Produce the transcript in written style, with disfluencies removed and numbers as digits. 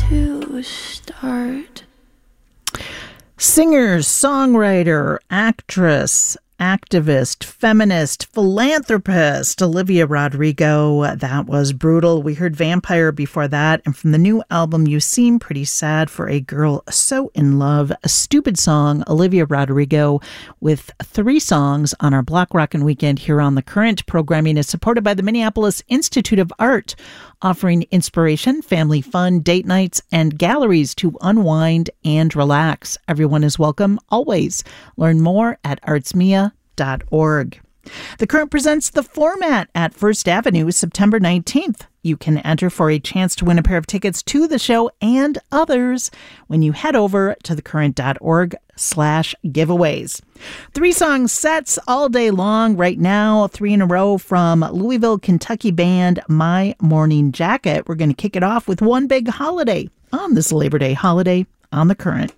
to start. Singer, songwriter, actress, activist, feminist, philanthropist, Olivia Rodrigo. That was brutal. We heard Vampire before that. And from the new album, You Seem Pretty Sad for a Girl So in Love, a stupid song, Olivia Rodrigo, with 3 songs on our Block Rockin' Weekend here on The Current. Programming is supported by the Minneapolis Institute of Art, offering inspiration, family fun, date nights, and galleries to unwind and relax. Everyone is welcome, always. Learn more at artsmia.org. The Current presents The Format at First Avenue, September 19th. You can enter for a chance to win a pair of tickets to the show and others when you head over to thecurrent.org/giveaways. 3-song sets all day long right now, 3 in a row from Louisville, Kentucky band My Morning Jacket. We're going to kick it off with One Big Holiday on this Labor Day holiday on The Current.